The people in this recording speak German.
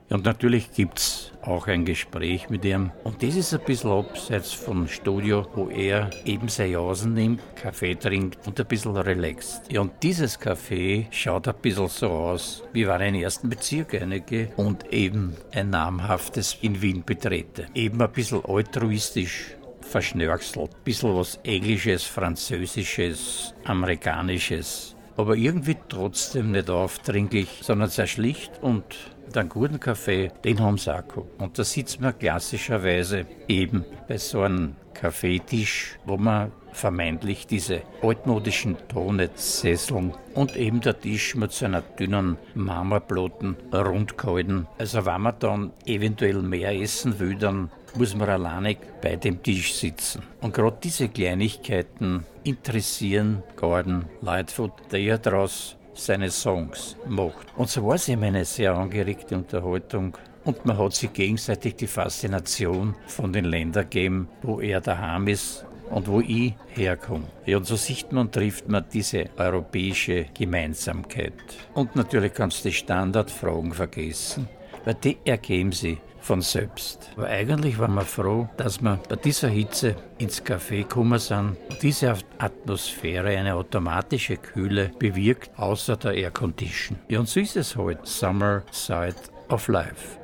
Und natürlich gibt's auch ein Gespräch mit ihm. Und das ist ein bisschen abseits vom Studio, wo er eben seine Jasen nimmt, Kaffee trinkt und ein bisschen relaxt. Ja, und dieses Café schaut ein bisschen so aus, wie wenn ich in den ersten Bezirk reingehe und eben ein namhaftes in Wien betrete. Eben ein bisschen altruistisch verschnörkselt. Ein bisschen was Englisches, Französisches, Amerikanisches. Aber irgendwie trotzdem nicht aufdringlich, sondern sehr schlicht und einen guten Kaffee, den haben sie auch gehabt. Und da sitzt man klassischerweise eben bei so einem Kaffeetisch, wo man vermeintlich diese altmodischen Tonetsesseln und eben der Tisch mit so einer dünnen Marmorplatten rund gehalten. Also wenn man dann eventuell mehr essen will, dann muss man alleine bei dem Tisch sitzen. Und gerade diese Kleinigkeiten interessieren Gordon Lightfoot, der ja daraus seine Songs macht. Und so war es eben eine sehr angeregte Unterhaltung. Und man hat sich gegenseitig die Faszination von den Ländern gegeben, wo er daheim ist und wo ich herkomme. Ja, und so sieht man und trifft man diese europäische Gemeinsamkeit. Und natürlich kannst du die Standardfragen vergessen, weil die ergeben sie von selbst. Aber eigentlich waren wir froh, dass wir bei dieser Hitze ins Café gekommen sind. Diese Atmosphäre, eine automatische Kühle, bewirkt außer der Aircondition. Ja, und so ist es halt. Summer Side of Life.